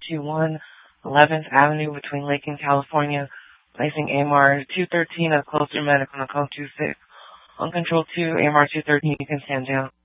121 11th Avenue between Lake and California, placing AMR 213 of closer medical on code 26. Uncontrolled 2, AMR 213, you can stand down.